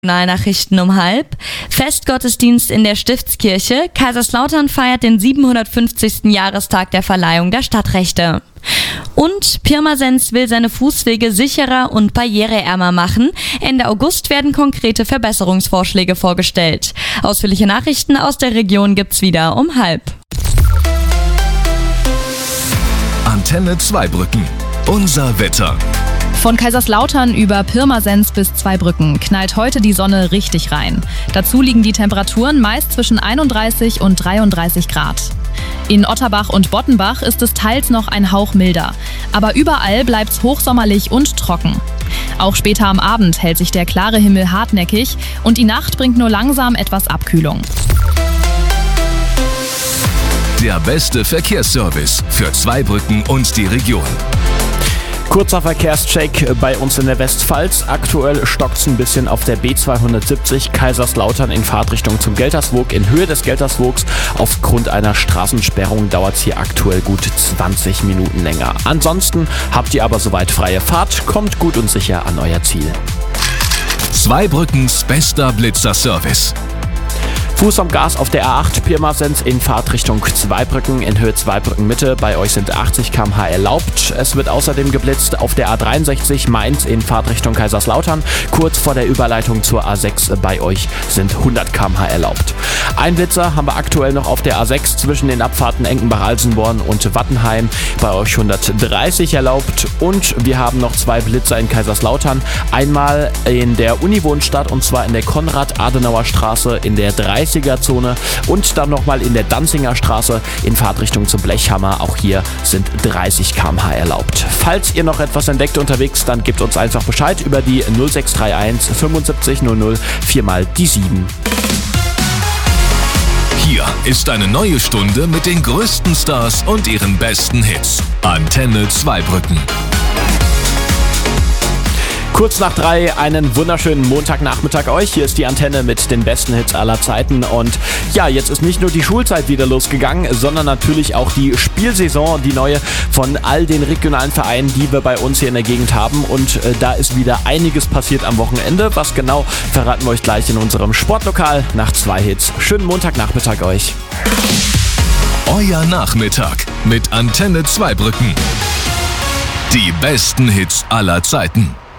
Nachrichten um 12:30. Festgottesdienst in der Stiftskirche. Kaiserslautern feiert den 750. Jahrestag der Verleihung der Stadtrechte. Und Pirmasens will seine Fußwege sicherer und barriereärmer machen. Ende August werden konkrete Verbesserungsvorschläge vorgestellt. Ausführliche Nachrichten aus der Region gibt's wieder um 12:30. Antenne Zweibrücken. Unser Wetter. Von Kaiserslautern über Pirmasens bis Zweibrücken knallt heute die Sonne richtig rein. Dazu liegen die Temperaturen meist zwischen 31 und 33 Grad. In Otterbach und Bottenbach ist es teils noch ein Hauch milder. Aber überall bleibt's hochsommerlich und trocken. Auch später am Abend hält sich der klare Himmel hartnäckig und die Nacht bringt nur langsam etwas Abkühlung. Der beste Verkehrsservice für Zweibrücken und die Region. Kurzer Verkehrscheck bei uns in der Westpfalz. Aktuell stockt's ein bisschen auf der B270 Kaiserslautern in Fahrtrichtung zum Gelterswoog. In Höhe des Gelterswoogs aufgrund einer Straßensperrung dauert's hier aktuell gut 20 Minuten länger. Ansonsten habt ihr aber soweit freie Fahrt. Kommt gut und sicher an euer Ziel. Zweibrückens bester Blitzerservice. Fuß am Gas auf der A8 Pirmasens in Fahrtrichtung Zweibrücken, in Höhe Zweibrücken Mitte. Bei euch sind 80 km/h erlaubt. Es wird außerdem geblitzt auf der A63 Mainz in Fahrtrichtung Kaiserslautern. Kurz vor der Überleitung zur A6 bei euch sind 100 km/h erlaubt. Ein Blitzer haben wir aktuell noch auf der A6 zwischen den Abfahrten Enkenbach-Alsenborn und Wattenheim. Bei euch 130 erlaubt. Und wir haben noch 2 Blitzer in Kaiserslautern. Einmal in der Uniwohnstadt und zwar in der Konrad-Adenauer-Straße in der 30er-Zone und dann nochmal in der Danziger Straße in Fahrtrichtung zum Blechhammer. Auch hier sind 30 km/h erlaubt. Falls ihr noch etwas entdeckt unterwegs, dann gebt uns einfach Bescheid über die 0631 75 00 4 die 7. Hier ist eine neue Stunde mit den größten Stars und ihren besten Hits. Antenne Zweibrücken. Kurz nach 3, einen wunderschönen Montagnachmittag euch. Hier ist die Antenne mit den besten Hits aller Zeiten. Und ja, jetzt ist nicht nur die Schulzeit wieder losgegangen, sondern natürlich auch die Spielsaison, die neue von all den regionalen Vereinen, die wir bei uns hier in der Gegend haben. Und da ist wieder einiges passiert am Wochenende. Was genau, verraten wir euch gleich in unserem Sportlokal nach 2 Hits. Schönen Montagnachmittag euch. Euer Nachmittag mit Antenne Zweibrücken. Die besten Hits aller Zeiten.